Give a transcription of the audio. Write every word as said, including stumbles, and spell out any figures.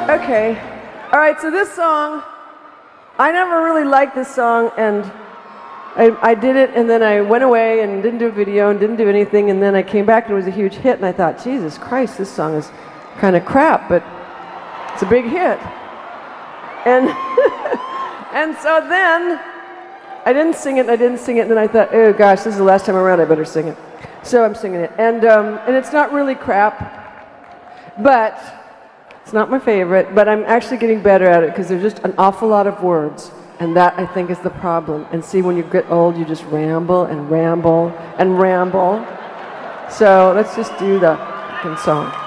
Okay. All right, so this song, I never really liked this song, and I, I did it, and then I went away and didn't do a video and didn't do anything, and then I came back and it was a huge hit, and I thought, Jesus Christ, this song is kind of crap, but it's a big hit. And, and so then, I didn't sing it, and I didn't sing it, and then I thought, oh gosh, this is the last time around, I better sing it. So I'm singing it. And, um, and it's not really crap, but it's not my favorite, but I'm actually getting better at it because there's just an awful lot of words, and that, I think, is the problem. And see, when you get old, you just ramble and ramble and ramble. So let's just do the fucking song.